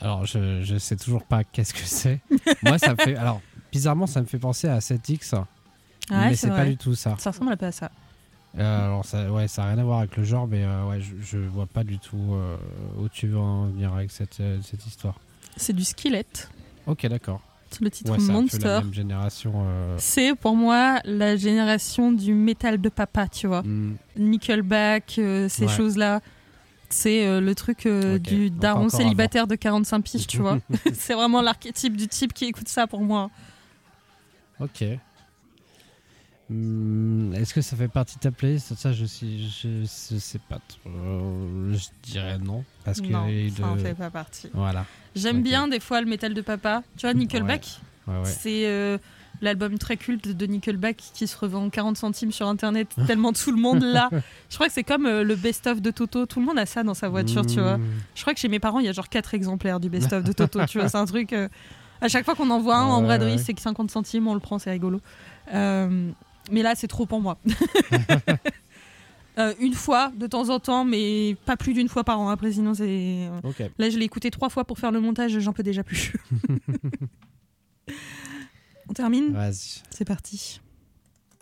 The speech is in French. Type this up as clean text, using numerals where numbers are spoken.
Alors, je sais toujours pas qu'est-ce que c'est. Moi, ça me fait... Alors, bizarrement, ça me fait penser à 7X. Mais c'est pas du tout ça. Ça ressemble un peu à ça. Alors, ça n'a rien à voir avec le genre, mais je vois pas du tout où tu veux en venir avec cette histoire. C'est du Skillet. Ok, d'accord. C'est le titre C'est Monster. un peu la même génération. C'est pour moi la génération du métal de papa, tu vois. Nickelback, ces choses-là. C'est le truc du daron célibataire de 45 piges, tu vois. C'est vraiment l'archétype du type qui écoute ça pour moi. Ok. Est-ce que ça fait partie de ta playlist ? Ça, je sais pas trop. Je dirais non. Parce que non, ça en fait pas partie. Voilà. J'aime bien des fois le métal de papa. Tu vois, Nickelback, ouais. c'est l'album très culte de Nickelback qui se revend 40 centimes sur internet tellement tout le monde l'a. Je crois que c'est comme le best-of de Toto. Tout le monde a ça dans sa voiture, tu vois. Je crois que chez mes parents, il y a genre 4 exemplaires du best-of de Toto, tu vois. C'est un truc... à chaque fois qu'on en voit un en braderie, c'est que 50 centimes, on le prend, c'est rigolo. Mais là, c'est trop pour moi. Une fois, de temps en temps, mais pas plus d'une fois par an. Après, sinon, c'est... Okay. Là, je l'ai écouté 3 fois pour faire le montage, j'en peux déjà plus. On termine ? Vas-y. C'est parti.